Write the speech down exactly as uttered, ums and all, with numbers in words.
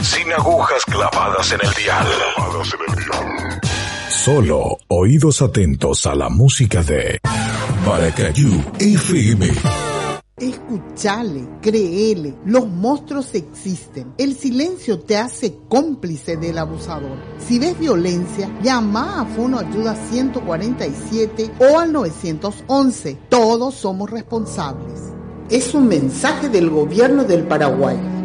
Sin agujas clavadas en el dial. Clavadas en el dial. Solo oídos atentos a la música de Paracayú F M. Escuchale, créele, los monstruos existen. El silencio te hace cómplice del abusador. Si ves violencia, llama a Fono Ayuda ciento cuarenta y siete o al nueve once. Todos somos responsables. Es un mensaje del gobierno del Paraguay.